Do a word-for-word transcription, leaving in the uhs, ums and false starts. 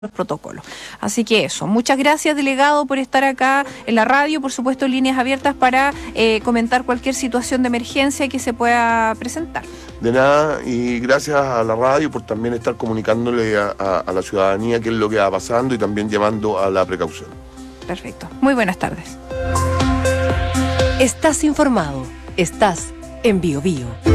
los protocolos. Así que eso, muchas gracias, delegado, por estar acá en la radio, por supuesto, líneas abiertas para eh, comentar cualquier situación de emergencia que se pueda presentar. De nada, y gracias a la radio por también estar comunicándole a, a, a la ciudadanía qué es lo que va pasando y también llamando a la precaución. Perfecto, muy buenas tardes. Estás informado, estás en Bio Bio.